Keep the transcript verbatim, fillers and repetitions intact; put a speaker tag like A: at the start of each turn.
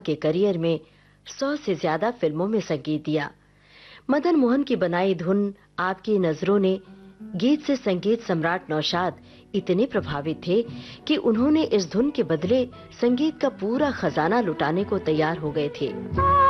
A: के करियर में सौ से ज्यादा फिल्मों में संगीत दिया। मदन मोहन की बनाई धुन आपकी नजरों ने गीत से संगीत सम्राट नौशाद इतने प्रभावित थे कि उन्होंने इस धुन के बदले संगीत का पूरा खजाना लुटाने को तैयार हो गए थे।